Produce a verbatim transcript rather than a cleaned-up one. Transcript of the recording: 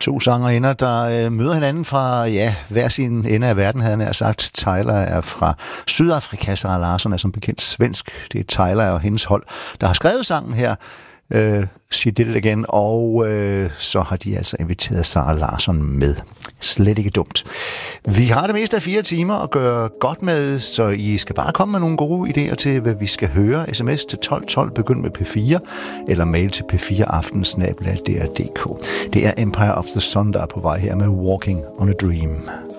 To sangerinder, der øh, møder hinanden fra ja, hver sin ende af verden, havde han sagt. Tyler er fra Sydafrika, Zara Larsson er som bekendt svensk. Det er Tyler og hendes hold, der har skrevet sangen her, øh, She Did It Again, og øh, så har de altså inviteret Zara Larsson med. Slet ikke dumt. Vi har det meste af fire timer at gøre godt med, så I skal bare komme med nogle gode idéer til, hvad vi skal høre. Sms til tolv tolv, begynd med P fire, eller mail til p fire aften snabel-a d r punktum d k. Det er Empire of the Sun, der er på vej her med Walking on a Dream.